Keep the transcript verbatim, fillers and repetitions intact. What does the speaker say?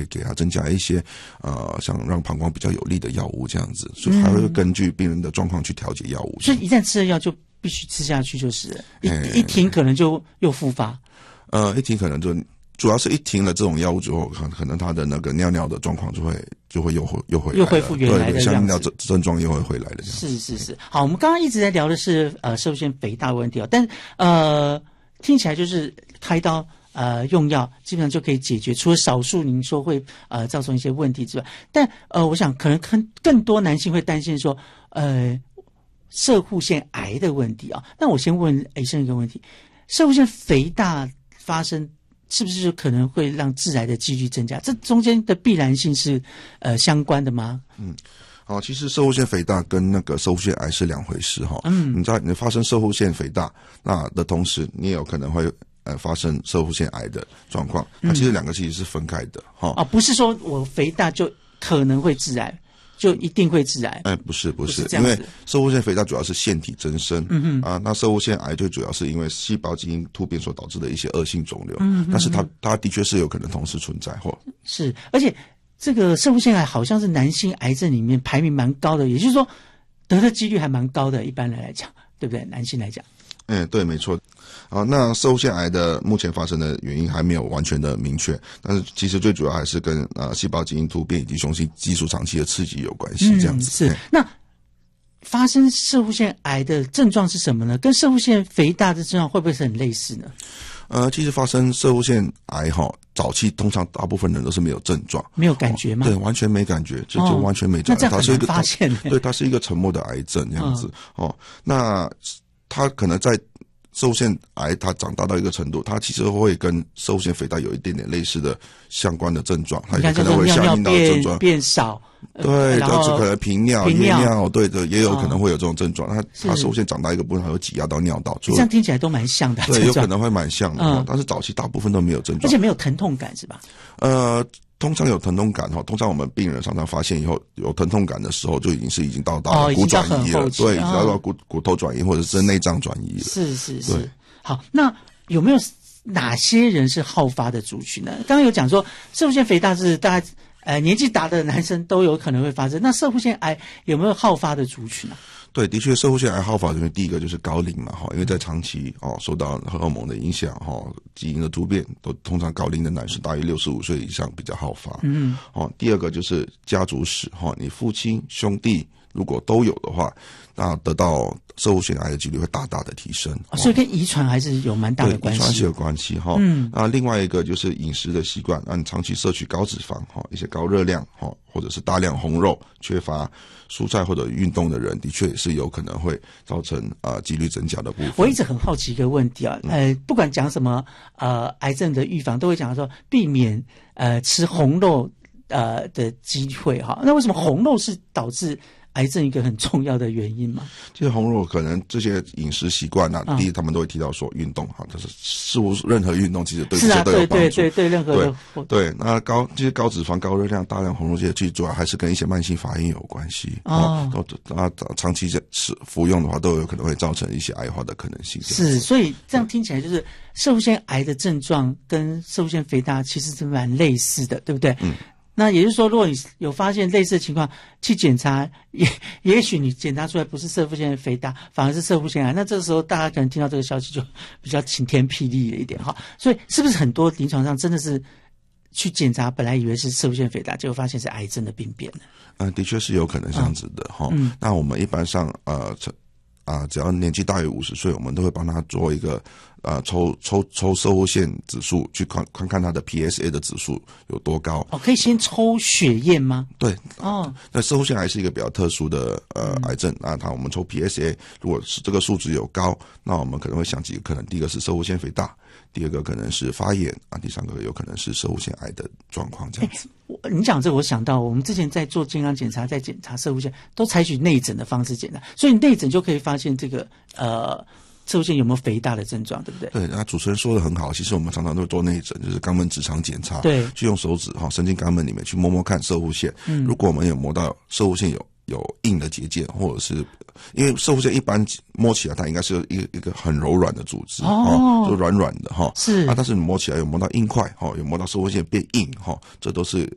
给他增加一些呃像让膀胱比较有利的药物这样子，所以还会根据病人的状况去调节药物。 所以一旦吃了药就必须吃下去，就是了一一停可能就又复发。 呃，一停可能就。主要是一停了这种药物之后，可可能他的那个尿尿的状况就会就会又回又回来了， 又恢复原来的样子， 像尿症症状又会回来的。 是是是。好，我们刚刚一直在聊的是呃射物腺肥大的问题哦，但呃听起来就是开刀呃用药基本上就可以解决，除了少数您说会呃造成一些问题之外，但呃我想可能更更多男性会担心说呃射护腺癌的问题啊、哦。那我先问医生一个问题：射物腺肥大发生是不是可能会让致癌的几率增加？这中间的必然性是呃相关的吗？ 嗯，好，其实射护腺肥大跟那个射护腺癌是两回事哈。 嗯， 你在你发生射护腺肥大那的同时，你也有可能会呃发生射护腺癌的状况。那其实两个其实是分开的哈。 啊、哦，不是说我肥大就可能会致癌。就一定会致癌？ 哎，不是不是， 不是因为射护腺肥大主要是腺体增生， 嗯啊，那射护腺癌最主要是因为细胞基因突变所导致的一些恶性肿瘤，嗯，但是它它的确是有可能同时存在或是，而且这个射护腺癌好像是男性癌症里面排名蛮高的，也就是说得的几率还蛮高的，一般人来讲，对不对？男性来讲。 嗯，对，没错。好，那射护腺癌的目前发生的原因还没有完全的明确，但是其实最主要还是跟呃细胞基因突变以及雄性激素长期的刺激有关系，这样子。 是。那发生射护腺癌的症状是什么呢？跟射护腺肥大的症状会不会是很类似呢？ 呃，其实发生射护腺癌哈，早期通常大部分人都是没有症状， 没有感觉吗？ 哦、对，完全没感觉，这就完全没症状。 哦、那这样很难发现。 对，它是一个沉默的癌症这样子、嗯、哦。那它可能在射护腺癌它长大到一个程度，它其实会跟射护腺肥大有一点点类似的相关的症状，它也可能会相应到的症状变少， 对，就是可能频尿、夜尿，对的，也有可能会有这种症状。它、哦、它射护腺长大一个部分，它会挤压到尿道， 这样听起来都蛮像的。 对，有可能会蛮像的、嗯，但是早期大部分都没有症状， 而且没有疼痛感，是吧？ 呃。通常有疼痛感哈，通常我们病人常常发现以后有疼痛感的时候，就已经是已经到达骨转移了，哦、对，已经到到骨骨头转移或者是内脏转移了。 是是是。好，那有没有哪些人是好发的族群呢？刚刚有讲说，射护腺肥大是大概呃年纪大的男生都有可能会发生，那射护腺癌有没有好发的族群啊？ 对，的确，射护腺癌好发的第一个就是高龄嘛，哈，因为在长期哦受到荷尔蒙的影响，哈，基因的突变，都通常高龄的男士大于六十五岁以上比较好发。嗯，哦，第二个就是家族史，哈，你父亲兄弟如果都有的话，那得到射护腺癌的几率会大大的提升。 哦、所以跟遗传还是有蛮大的关系。 对，遗传是有关系哈。嗯，那另外一个就是饮食的习惯，让你长期摄取高脂肪，哈，一些高热量，哈，或者是大量红肉，缺乏蔬菜或者运动的人，的确也是有可能会造成啊、呃、几率增加的部分。 我一直很好奇一个问题啊，呃，不管讲什么呃癌症的预防，都会讲说避免呃吃红肉呃的机会哈。那为什么红肉是导致癌症一个很重要的原因嘛？ 其实红肉可能这些饮食习惯啊，第一他们都会提到说运动哈，就是似乎任何运动其实对这些都有帮助。 对对对对，任何的对对。那高这些高脂肪、高热量、大量红肉这些，其实主要还是跟一些慢性发炎有关系哦。啊，长期吃服用的话，都有可能会造成一些癌化的可能性。 是，所以这样听起来就是射护腺癌的症状跟射护腺肥大其实是蛮类似的，对不对？嗯。那也就是说，如果你有发现类似的情况，去检查，也也许你检查出来不是射护腺肥大，反而是射护腺癌，那这个时候大家可能听到这个消息就比较晴天霹雳了一点哈。所以是不是很多临床上真的是去检查，本来以为是射护腺肥大，结果发现是癌症的病变呢？ 嗯、呃，的确是有可能这样子的哈、嗯。那我们一般上呃啊、呃，只要年纪大于五十岁，我们都会帮他做一个呃抽抽抽射护腺指数，去看看看他的 P S A 的指数有多高。 哦，可以先抽血验吗？ 对，哦，那射护腺癌是一个比较特殊的呃、嗯、癌症啊，它我们抽 P S A， 如果是这个数值有高，那我们可能会想几个可能，第一个是射护腺肥大，第二个可能是发炎啊，第三个有可能是射护腺癌的状况这样子。 你讲这个，我想到我们之前在做健康检查，在检查射护腺都采取内诊的方式检查，所以内诊就可以发现这个呃射护腺有没有肥大的症状，对不对？ 对，那主持人说的很好，其实我们常常都做内诊，就是肛门直肠检查， 对， 去用手指哈伸进肛门里面去摸摸看射护腺，嗯，如果我们有摸到射护腺有有硬的结界，或者是因为射护腺一般摸起来它应该是一个一个很柔软的组织，哦，就软软的哈， 是啊，但是你摸起来有摸到硬块哈，有摸到射护腺变硬哈，这都是